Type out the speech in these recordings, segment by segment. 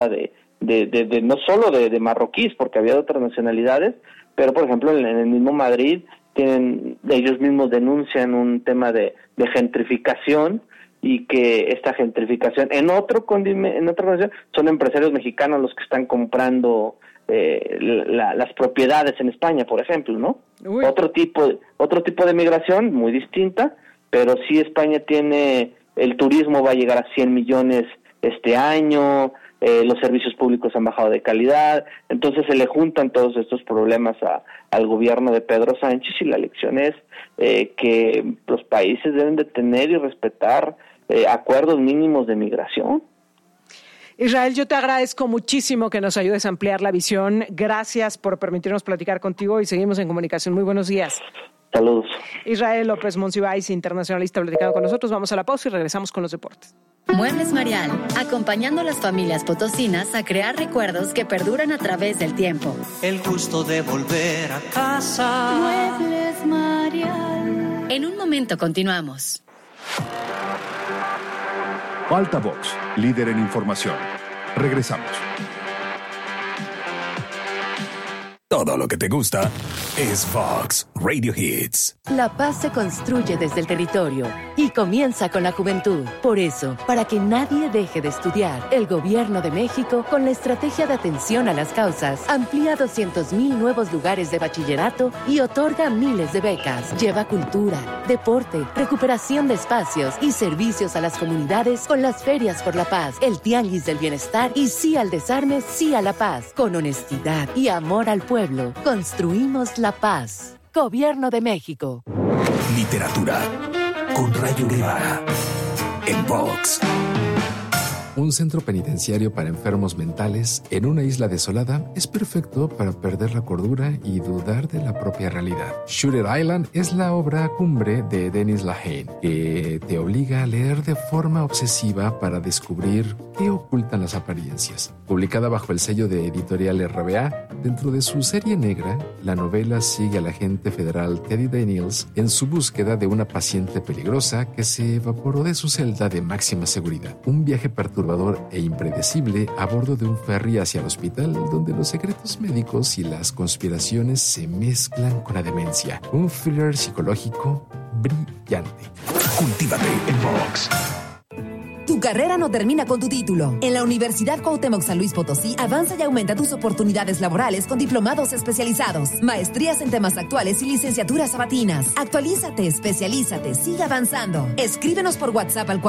de no solo de marroquíes, porque había de otras nacionalidades, pero por ejemplo en el mismo Madrid ellos mismos denuncian un tema de gentrificación, y que esta gentrificación en otra condición son empresarios mexicanos los que están comprando las propiedades en España, por ejemplo, ¿no? Uy. Otro tipo de migración muy distinta, pero sí España tiene, el turismo va a llegar a 100 millones este año, los servicios públicos han bajado de calidad, entonces se le juntan todos estos problemas al gobierno de Pedro Sánchez, y la lección es que los países deben de tener y respetar acuerdos mínimos de migración. Israel, yo te agradezco muchísimo que nos ayudes a ampliar la visión. Gracias por permitirnos platicar contigo y seguimos en comunicación. Muy buenos días. Saludos. Israel López Monsiváis, internacionalista, platicando con nosotros. Vamos a la pausa y regresamos con los deportes. Muebles Marial, acompañando a las familias potosinas a crear recuerdos que perduran a través del tiempo. El gusto de volver a casa. Muebles Marial. En un momento continuamos. Altavox, líder en información. Regresamos. Todo lo que te gusta es Vox Radio Hits. La paz se construye desde el territorio y comienza con la juventud. Por eso, para que nadie deje de estudiar, el Gobierno de México, con la estrategia de atención a las causas, amplía 200,000 nuevos lugares de bachillerato y otorga miles de becas. Lleva cultura, deporte, recuperación de espacios y servicios a las comunidades con las ferias por la paz, el tianguis del bienestar y sí al desarme, sí a la paz. Con honestidad y amor al pueblo, construimos la paz. Gobierno de México. Literatura con Rayo Guevara en Vox. Un centro penitenciario para enfermos mentales en una isla desolada es perfecto para perder la cordura y dudar de la propia realidad. Shooter Island es la obra cumbre de Dennis Lehane, que te obliga a leer de forma obsesiva para descubrir qué ocultan las apariencias. Publicada bajo el sello de Editorial RBA, dentro de su serie negra, la novela sigue al agente federal Teddy Daniels en su búsqueda de una paciente peligrosa que se evaporó de su celda de máxima seguridad. Un viaje perturbador e impredecible a bordo de un ferry hacia el hospital, donde los secretos médicos y las conspiraciones se mezclan con la demencia. Un thriller psicológico brillante. Cultívate en Vox. Tu carrera no termina con tu título. En la Universidad Cuauhtémoc San Luis Potosí, avanza y aumenta tus oportunidades laborales con diplomados especializados, maestrías en temas actuales y licenciaturas sabatinas. Actualízate, especialízate, sigue avanzando. Escríbenos por WhatsApp al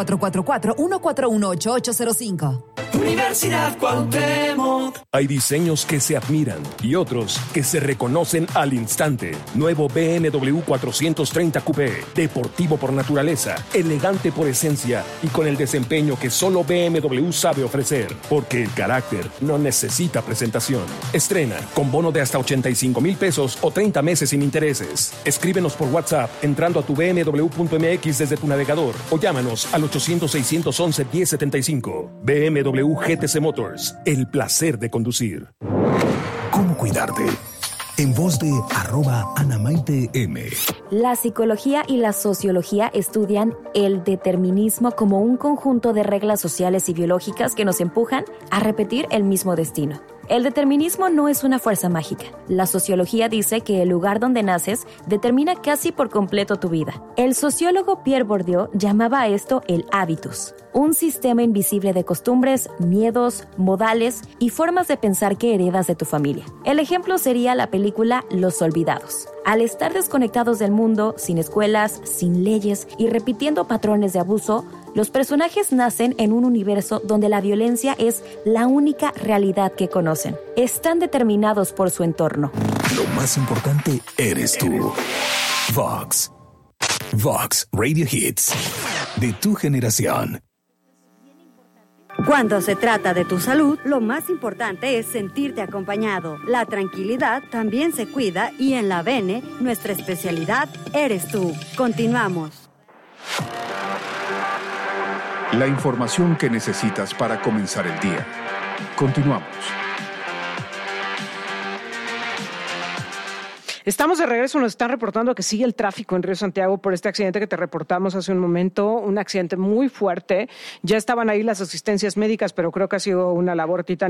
444-141-8805. Universidad Cuauhtémoc. Hay diseños que se admiran y otros que se reconocen al instante. Nuevo BMW 430 Coupé, deportivo por naturaleza, elegante por esencia y con el desempeño que solo BMW sabe ofrecer, porque el carácter no necesita presentación. Estrena con bono de hasta 85,000 pesos o 30 meses sin intereses. Escríbenos por WhatsApp entrando a tu bmw.mx desde tu navegador o llámanos al 800-611-1075. BMW GTC Motors, el placer de conducir. ¿Cómo cuidarte? En voz de @AnaMaiteM. La psicología y la sociología estudian el determinismo como un conjunto de reglas sociales y biológicas que nos empujan a repetir el mismo destino. El determinismo no es una fuerza mágica. La sociología dice que el lugar donde naces determina casi por completo tu vida. El sociólogo Pierre Bourdieu llamaba a esto el hábitus, un sistema invisible de costumbres, miedos, modales y formas de pensar que heredas de tu familia. El ejemplo sería la película Los Olvidados. Al estar desconectados del mundo, sin escuelas, sin leyes y repitiendo patrones de abuso, los personajes nacen en un universo donde la violencia es la única realidad que conocen. Están determinados por su entorno. Lo más importante eres tú. Vox. Vox Radio Hits. De tu generación. Cuando se trata de tu salud, lo más importante es sentirte acompañado. La tranquilidad también se cuida y en la Bene, nuestra especialidad eres tú. Continuamos. La información que necesitas para comenzar el día. Continuamos. Estamos de regreso, nos están reportando que sigue el tráfico en Río Santiago por este accidente que te reportamos hace un momento, un accidente muy fuerte. Ya estaban ahí las asistencias médicas, pero creo que ha sido una labor titánica